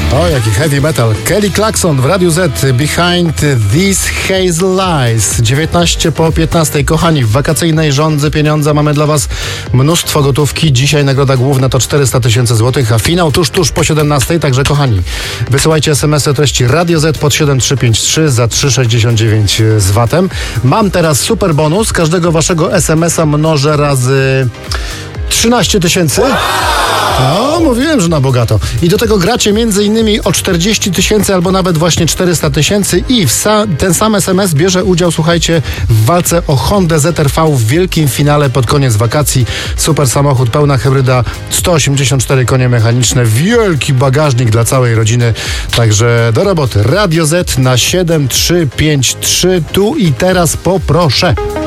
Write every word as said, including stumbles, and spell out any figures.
O, jaki heavy metal. Kelly Clarkson w Radiu Z. Behind These Hazel Lies. dziewiętnaście po piętnastej. Kochani, w wakacyjnej żądzy pieniądza mamy dla Was mnóstwo gotówki. Dzisiaj nagroda główna to czterysta tysięcy złotych, a finał tuż, tuż po siedemnastej. Także kochani, wysyłajcie es em esy o treści Radio Z pod siedem trzy pięć trzy za trzy sześćdziesiąt dziewięć z vatem. Mam teraz super bonus. Każdego Waszego es em esa mnożę razy trzynaście tysięcy. No, mówiłem, że na bogato. I do tego gracie między innymi o czterdzieści tysięcy albo nawet właśnie czterysta tysięcy i w sa- ten sam es em es bierze udział, słuchajcie, w walce o Hondę zet er vé w wielkim finale pod koniec wakacji. Super samochód, pełna hybryda, sto osiemdziesiąt cztery konie mechaniczne, wielki bagażnik dla całej rodziny. Także do roboty. Radio Z na siedem trzy pięć trzy. Tu i teraz poproszę.